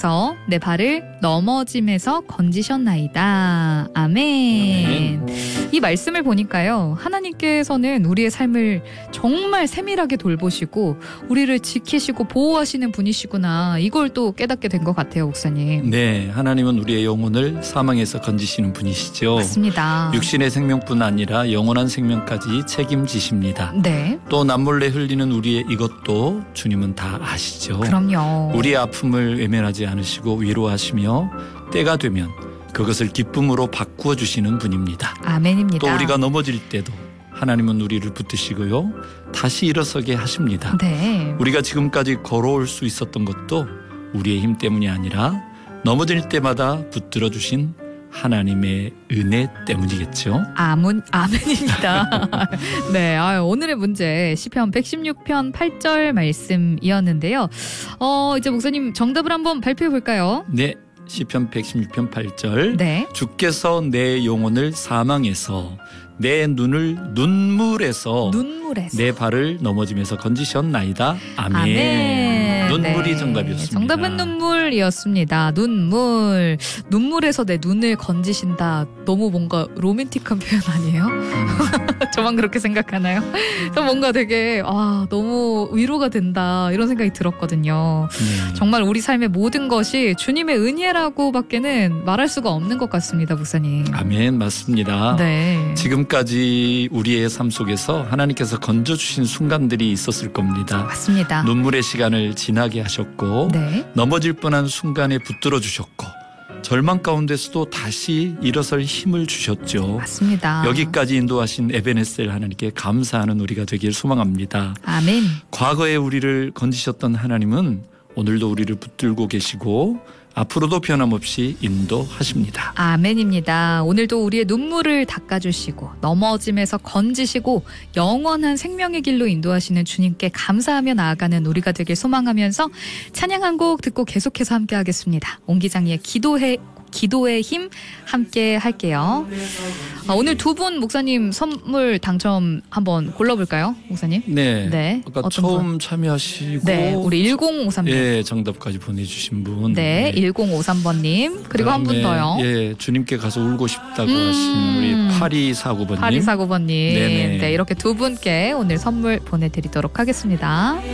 주께서 내 발을 넘어짐에서 건지셨나이다. 아멘. 이 말씀을 보니까요, 하나님께서는 우리의 삶을 정말 세밀하게 돌보시고 우리를 지키시고 보호하시는 분이시구나, 이걸 또 깨닫게 된 것 같아요, 목사님. 네, 하나님은 우리의 영혼을 사망에서 건지시는 분이시죠. 맞습니다. 육신의 생명뿐 아니라 영원한 생명까지 책임지십니다. 네. 또 남몰래 흘리는 우리의 이것도 주님은 다 아시죠. 그럼요. 우리의 아픔을 외면하지 않으시고 위로하시며 때가 되면 그것을 기쁨으로 바꾸어 주시는 분입니다. 아멘입니다. 또 우리가 넘어질 때도 하나님은 우리를 붙드시고요, 다시 일어서게 하십니다. 네. 우리가 지금까지 걸어올 수 있었던 것도 우리의 힘 때문이 아니라 넘어질 때마다 붙들어 주신 하나님의 은혜 때문이겠죠. 아멘입니다. 네, 오늘의 문제 시편 116편 8절 말씀이었는데요. 이제 목사님 정답을 한번 발표해 볼까요? 네, 시편 116편 8절. 네. 주께서 내 영혼을 사망에서, 내 눈을 눈물에서, 내 발을 넘어짐에서 건지셨나이다. 아멘. 아멘. 눈물이 네. 정답이었습니다. 정답은 눈물이었습니다. 눈물에서 내 눈을 건지신다. 너무 뭔가 로맨틱한 표현 아니에요? 저만 그렇게 생각하나요? 뭔가 되게 너무 위로가 된다, 이런 생각이 들었거든요. 네. 정말 우리 삶의 모든 것이 주님의 은혜라고밖에는 말할 수가 없는 것 같습니다, 목사님. 아멘, 맞습니다. 네. 지금까지 우리의 삶 속에서 하나님께서 건져주신 순간들이 있었을 겁니다. 맞습니다. 눈물의 시간을 지나게 하셨고, 네. 넘어질 뻔한 순간에 붙들어 주셨고, 절망 가운데서도 다시 일어설 힘을 주셨죠. 맞습니다. 여기까지 인도하신 에베네셀 하나님께 감사하는 우리가 되길 소망합니다. 아멘. 과거에 우리를 건지셨던 하나님은 오늘도 우리를 붙들고 계시고 앞으로도 변함없이 인도하십니다. 아멘입니다. 오늘도 우리의 눈물을 닦아주시고 넘어짐에서 건지시고 영원한 생명의 길로 인도하시는 주님께 감사하며 나아가는 우리가 되길 소망하면서 찬양 한 곡 듣고 계속해서 함께 하겠습니다. 옹기장의 기도의 힘 함께 할게요. 오늘 두 분 목사님 선물 당첨 한번 골라볼까요, 목사님? 네. 아까 어떤 처음 분? 참여하시고, 네, 우리 1053님. 예, 정답까지 보내주신 분. 네, 1053번님. 그리고 한 분 더요. 예, 주님께 가서 울고 싶다고 하신 우리 8249번님. 8249번님. 네네. 네, 이렇게 두 분께 오늘 선물 보내드리도록 하겠습니다.